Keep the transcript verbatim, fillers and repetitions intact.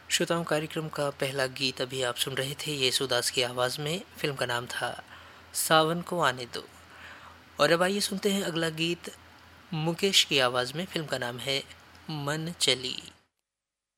श्रोताओं, कार्यक्रम का पहला गीत अभी आप सुन रहे थे येसुदास की आवाज़ में। फिल्म का नाम था सावन को आने दो। और अब आइए सुनते हैं अगला गीत मुकेश की आवाज़ में। फिल्म का नाम है मन चली।